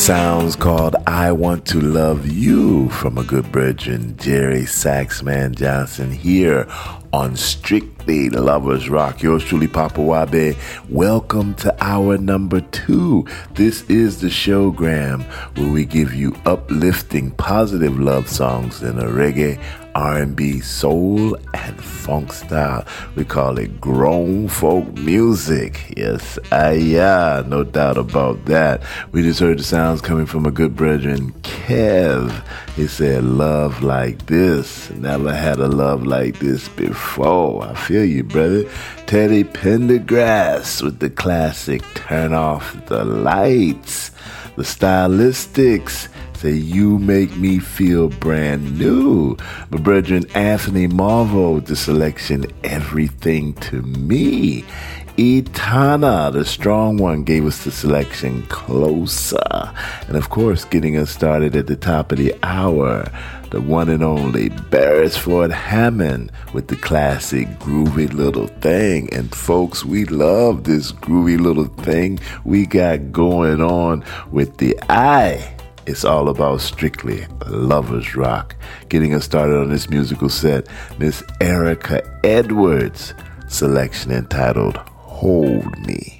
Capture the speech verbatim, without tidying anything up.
Sounds called I Want to Love You from a good brethren, Jerry Saxman Johnson, here on Strictly Lovers Rock. Yours truly, Papa Wabe. Welcome to hour number two. This is the showgram where we give you uplifting, positive love songs in a reggae, R and B, soul, and funk style. We call it grown folk music. Yes, ah, yeah, no doubt about that. We just heard the sounds coming from a good brethren, Kev. He said, love like this. Never had a love like this before. I feel you, brother. Teddy Pendergrass with the classic Turn Off the Lights. The Stylistics say, you make me feel brand new. My brethren, Anthony Marvo with the selection, Everything to Me. Etana, the strong one, gave us the selection, Closer. And of course, getting us started at the top of the hour, the one and only Beresford Hammond with the classic Groovy Little Thing. And folks, we love this groovy little thing we got going on with the eye. It's all about Strictly Lovers Rock. Getting us started on this musical set, Miss Erica Edwards, selection entitled Hold Me.